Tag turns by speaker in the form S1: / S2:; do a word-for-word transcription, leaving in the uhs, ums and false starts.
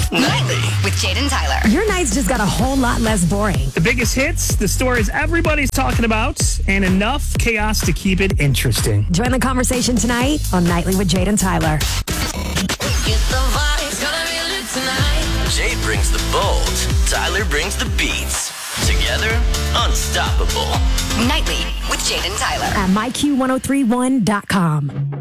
S1: Nightly with Jaden Tyler.
S2: Your nights just got a whole lot less boring.
S3: The biggest hits, the stories everybody's talking about, and enough chaos to keep it interesting.
S2: Join the conversation tonight on Nightly with Jaden Tyler.
S4: Get the vibes, gonna be lit tonight.
S1: Jade brings the bold. Tyler brings the beats. Together, unstoppable. Nightly with Jaden Tyler.
S2: At my Q one oh three one dot com.